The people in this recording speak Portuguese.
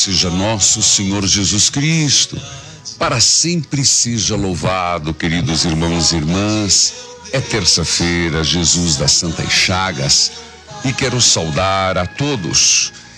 seja nosso Senhor Jesus Cristo. Para sempre seja louvado, queridos irmãos e irmãs. É terça-feira, Jesus das Santas Chagas, e quero saudar a todos